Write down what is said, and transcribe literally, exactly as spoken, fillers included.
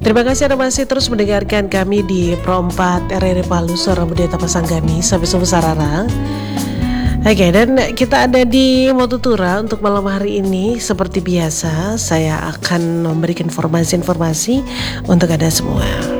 Terima kasih Anda masih terus mendengarkan kami di Pro empat R R I Palu, Suara Budaya Tapasanggani, sampai Suku Sararang. Oke, dan kita ada di Motutura untuk malam hari ini. Seperti biasa, saya akan memberikan informasi-informasi untuk Anda semua.